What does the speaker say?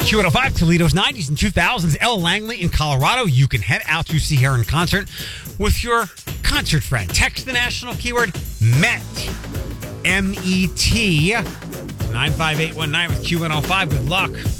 Q105, Toledo's 90s and 2000s. Elle Langley in Colorado. You can head out to see her in concert with your concert friend. Text the national keyword MET. MET. 95819 with Q105. Good luck.